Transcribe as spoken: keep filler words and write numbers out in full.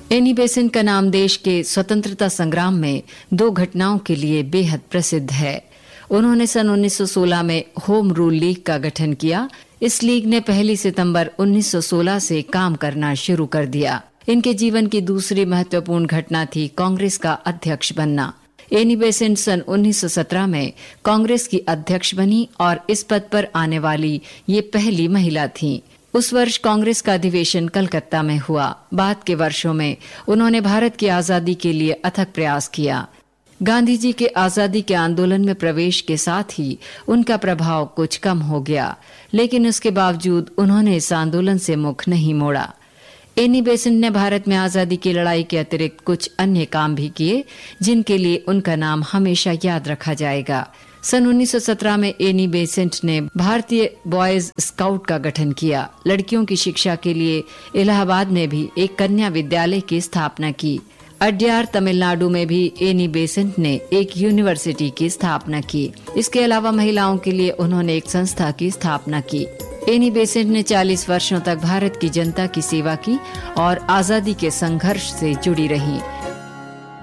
Annie Besant का नाम देश के स्वतंत्रता संग्राम में दो घटनाओं के लिए बेहद प्रसिद्ध है। उन्होंने सन उन्नीस सौ सोलह में होम रूल लीग का गठन किया। इस लीग ने पहली सितंबर उन्नीस सौ सोलह से काम करना शुरू कर दिया। इनके जीवन की दूसरी महत्वपूर्ण घटना थी कांग्रेस का अध्यक्ष बनना। एनी बेसेंट सन उन्नीस सौ सत्रह में कांग्रेस की अध्यक्ष बनी और इस पद पर आने वाली ये पहली महिला थीं। उस वर्ष कांग्रेस का अधिवेशन कलकत्ता में हुआ। बाद के वर्षों में उन्होंने भारत की आजादी के लिए अथक प्रयास किया। गांधी जी के आजादी के आंदोलन में प्रवेश के साथ ही उनका प्रभाव कुछ कम हो गया, लेकिन उसके बावजूद उन्होंने इस आंदोलन से मुख नहीं मोड़ा। एनी बेसेंट ने भारत में आजादी की लड़ाई के अतिरिक्त कुछ अन्य काम भी किए, जिनके लिए उनका नाम हमेशा याद रखा जाएगा। सन उन्नीस सौ सत्रह में एनी बेसेंट ने भारतीय बॉयज स्काउट का गठन किया। लड़कियों की शिक्षा के लिए इलाहाबाद में भी एक कन्या विद्यालय की स्थापना की। अड्यार तमिलनाडु में भी एनी बेसेंट ने एक यूनिवर्सिटी की स्थापना की। इसके अलावा महिलाओं के लिए उन्होंने एक संस्था की स्थापना की। एनी बेसेंट ने चालीस वर्षों तक भारत की जनता की सेवा की और आजादी के संघर्ष से जुड़ी रही।